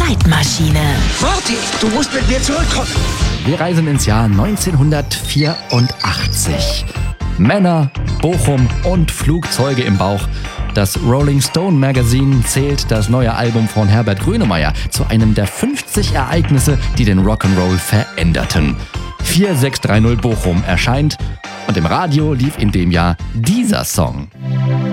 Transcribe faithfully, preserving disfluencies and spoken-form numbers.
Zeitmaschine. Marty, du musst mit mir zurückkommen. Wir reisen ins Jahr neunzehnhundertvierundachtzig. Männer, Bochum und Flugzeuge im Bauch. Das Rolling Stone Magazine zählt das neue Album von Herbert Grönemeyer zu einem der fünfzig Ereignisse, die den Rock'n'Roll veränderten. vier sechs drei null Bochum erscheint und im Radio lief in dem Jahr dieser Song.